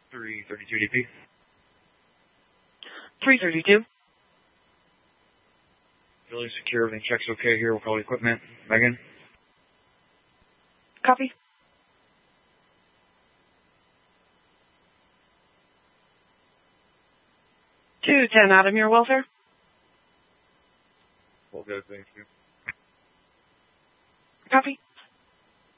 332 DP. 332. Building secure, everything checks okay here. We'll call equipment. Megan? Copy. Two 10 Adam, your welfare. All good, thank you. Copy.